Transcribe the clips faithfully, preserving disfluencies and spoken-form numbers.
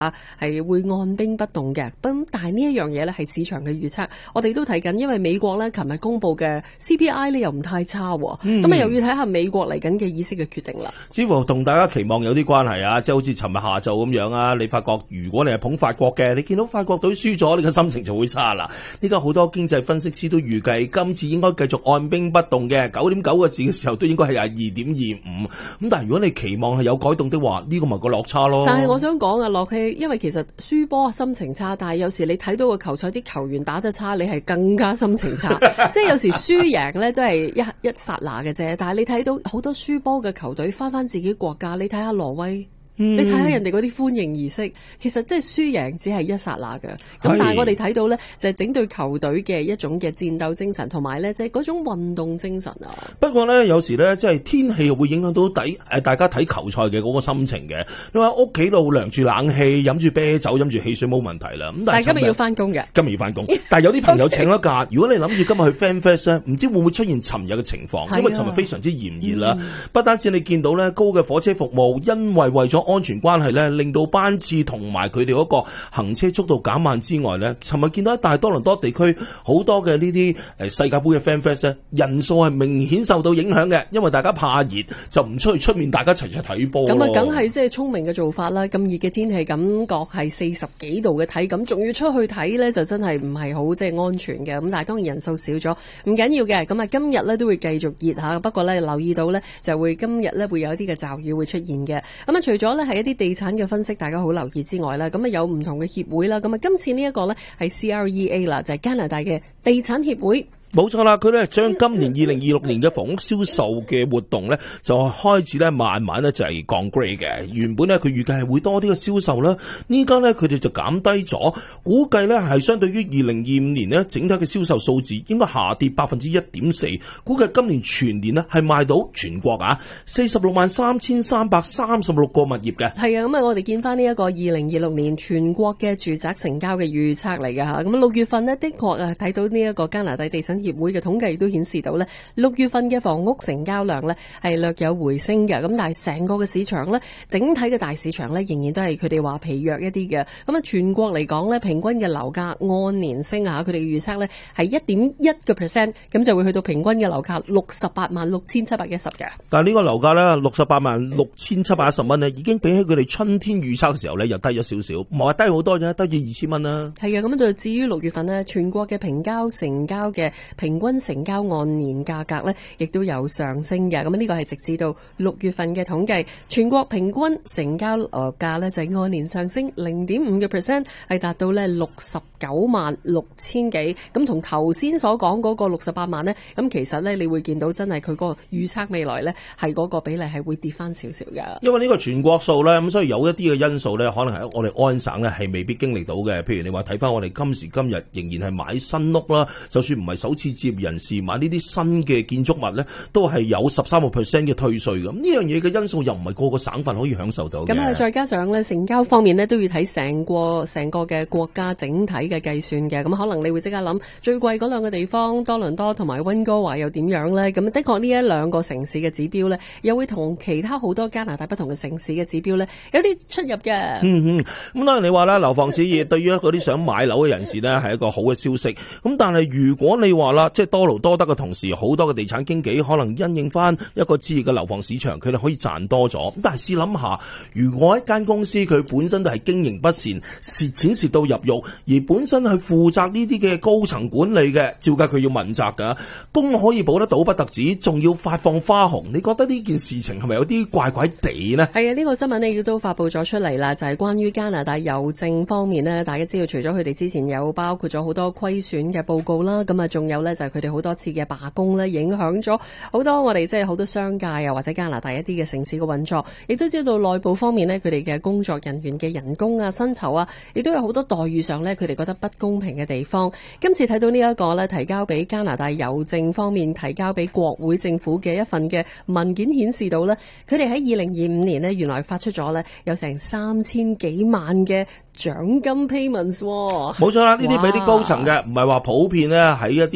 啊，係會按兵不動嘅。咁但係呢一樣嘢咧係市場嘅預測，我哋都睇緊，因為美國咧琴日公布嘅 C P I 咧又唔太差，咁啊、嗯、又要睇下美國嚟緊嘅議息嘅決定啦。 似乎同大家期望有啲關係啊，即係好似尋日下晝咁樣啊，你發覺如果你係捧法國嘅，你見到法國隊輸咗，你嘅心情就會差啦。呢家好多經濟分析師都預計今次應該繼續按兵不動嘅，九點九個字嘅時候都應該係二點二五。咁但係如果你期望係有改動的話，呢、這個咪個落差咯。 但係我想講啊，落氣，因為其實輸波心情差，但係有時你睇到個球賽啲球員打得差，你係更加心情差。即係有時輸贏咧都係一一剎那嘅啫，但係你睇到好多輸波嘅球隊翻翻自己國家，你睇下挪威。嗯、你睇下人哋嗰啲歡迎儀式，其實即係輸贏只係一剎那嘅。咁但係我哋睇到咧，就係、是、整隊球隊嘅一種嘅戰鬥精神，同埋咧即係嗰種運動精神啊。 不過咧，有時咧即係天氣會影響到底誒大家睇球賽嘅嗰個心情嘅。你話屋企度涼住冷氣，飲住啤酒，飲住汽水冇問題啦。咁但係今日要翻工嘅， 今日要翻工。但係有啲朋友請咗假， okay. 如果你諗住今日去 Fan Fest 咧，唔知會唔會出現尋日嘅情況？因為尋日非常之炎熱啦、嗯。不單止你見到咧高嘅火車服務，因為為咗安全關係咧。令到班次同埋佢哋嗰個行車速度減慢之外咧，尋日見到喺大多倫多地區好多嘅呢啲誒世界盃嘅 Fan Fest 咧，人數係明顯受到影響嘅，因為大家怕熱就唔出去出面，大家齊齊睇波。咁啊，梗係即係聰明嘅做法啦！咁熱嘅天氣，感覺係四十幾度嘅體感，仲要出去睇咧，就真係唔係好即係安全嘅。咁但係當然人數少咗，唔緊要嘅。咁啊，今日咧都會繼續熱下，不過咧留意到咧就會今日咧會有一啲嘅驟雨會出現嘅。咁啊，除咗咧係一啲地產嘅分析，大家好留意之外啦，咁啊有唔同嘅協會啦，咁啊今次呢一個咧係 C R E A 啦，就係加拿大嘅地產協會。 冇錯啦，佢咧將今年二零二六年嘅房屋銷售嘅活動咧，就開始咧慢慢咧就係降 grade 嘅。原本咧佢預計係會多啲嘅銷售啦，呢家咧佢哋就減低咗，估計咧係相對於二零二五年咧整體嘅銷售數字應該下跌百分之一點四。估計今年全年咧係賣到全國啊四十六萬三千三百三十六個物業嘅。 係啊，咁啊我哋見翻呢一個二零二六年全國嘅住宅成交嘅預測嚟㗎吓。咁六月份呢，的確啊睇到呢一個加拿大地產協會嘅統計亦都顯示到咧，六月份嘅房屋成交量咧係略有回升嘅。咁但係成個嘅市場咧，整體嘅大市場咧仍然都係佢哋話疲弱一啲嘅。咁啊，全國嚟講咧，平均嘅樓價按年升啊，佢哋嘅預測咧係一點一個 percent， 咁就會去到平均嘅樓價六十八萬六千七百一十嘅。 但係呢個樓價咧六十八萬六千七百一十蚊咧，已經比起佢哋春天預測嘅時候咧又低咗少少，唔係話低好多啫，低咗二千蚊啦。 係啊，咁就至於六月份咧，全國嘅平交成交嘅平均成交按年價格咧，亦都有上升嘅。咁呢個係直至到六月份嘅統計，全國平均成交誒價咧就係按年上升零點五嘅 percent， 係達到咧六十九萬六千幾。咁同頭先所講嗰個六十八萬呢，咁其實咧你會見到真係佢嗰個預測未來咧係嗰個比例係會跌翻少少嘅。 因為呢個全國數咧，咁所以有一啲嘅因素咧，可能係我哋安省咧係未必經歷到嘅。譬如你話睇翻我哋今時今日仍然係買新屋啦，就算唔係首次置業人士買呢啲新嘅建築物咧，都係有十三個 percent 嘅退稅嘅。咁呢樣嘢嘅因素又唔係個個省份可以享受到嘅。 咁啊，再加上咧成交方面咧都要睇成個成個嘅國家整體嘅計算嘅。咁可能你會即刻諗最貴嗰兩個地方多倫多同埋溫哥華又點樣咧？咁的確呢一兩個城市嘅指標咧，又會同其他好多加拿大不同嘅城市嘅指標咧有啲出入嘅。 嗯嗯，咁當然你話啦，樓房市熱對於嗰啲想買樓嘅人士咧係一個好嘅消息。咁但係如果你話啦，即係多勞多得嘅同時，好多嘅地產經紀可能因應翻一個熾熱嘅樓房市場，佢哋可以賺多咗。咁但係試諗下，如果一間公司佢本身都係經營不善，蝕錢蝕到入肉，而本身係負責呢啲嘅高層管理嘅，照計佢要問責㗎。工可以保得到不特止，仲要發放花紅。你覺得呢件事情係咪有啲怪怪地呢？ 係啊，呢個新聞呢亦都發佈咗出嚟啦，就係關於加拿大郵政方面呢，大家知道除咗佢哋之前有包括咗好多虧損嘅報告啦，咁啊仲有呢，就係佢哋好多次嘅罷工呢，影響咗好多我哋即係好多商界啊或者加拿大一啲嘅城市嘅運作，亦都知道內部方面呢，佢哋嘅工作人員嘅人工啊薪酬啊，亦都有好多待遇上呢，佢哋覺得不公平嘅地方。今次睇到呢一個呢，提交俾加拿大郵政方面提交俾國會政府嘅一份嘅文件顯示到呢，佢哋喺二零二五年呢，原來發出咗呢有成三千幾萬嘅獎金 payments。冇錯啦，呢啲俾啲高層嘅，唔係話普遍呢喺一啲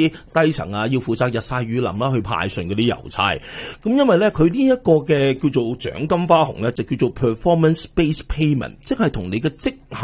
啲低層啊，要負責日曬雨淋啦，去派信嗰啲郵差。咁因為咧，佢呢一個嘅叫做獎金花紅咧，就叫做 performance based payment，即係同你嘅績